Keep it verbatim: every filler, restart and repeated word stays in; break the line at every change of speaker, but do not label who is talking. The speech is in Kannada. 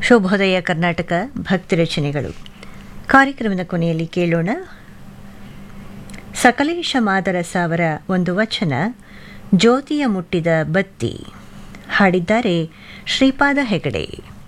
ಶುಭೋದಯ ಕರ್ನಾಟಕ ಭಕ್ತಿ ರಚನೆಗಳು ಕಾರ್ಯಕ್ರಮದ ಕೊನೆಯಲ್ಲಿ ಕೇಳೋಣ ಸಕಲೇಶ ಮಾದರಸ ಅವರ ಒಂದು ವಚನ ಜ್ಯೋತಿಯ ಮುಟ್ಟಿದ ಬತ್ತಿ. ಹಾಡಿದ್ದಾರೆ ಶ್ರೀಪಾದ ಹೆಗಡೆ.